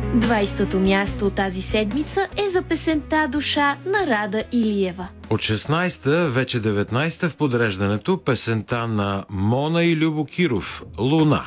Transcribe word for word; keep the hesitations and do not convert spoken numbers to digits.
двайсетото място тази седмица е за песента "Душа" на Рада Илиева. От шестнайсета, вече деветнайсета в подреждането, песента на Мона и Любо Киров "Луна".